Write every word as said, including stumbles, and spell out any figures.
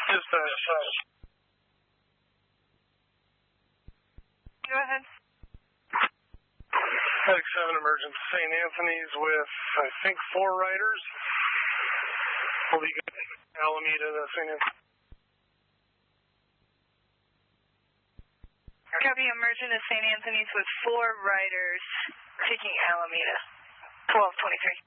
Dispatch. Go ahead. Medic seven emergency Saint Anthony's with, I think, four riders. Will be good. Alameda to Saint Anthony. Copy, emergent at Saint Anthony's with four riders taking Alameda. twelve twenty-three.